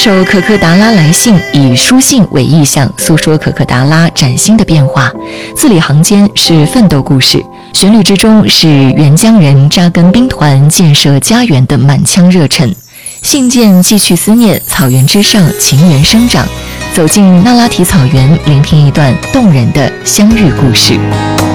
首《可可达拉来信》以书信为意象，诉说可可达拉崭新的变化，字里行间是奋斗故事，旋律之中是援疆人扎根兵团建设家园的满腔热忱。信件寄去思念，草原之上情缘生长，走进那拉提草原，聆听一段动人的相遇故事。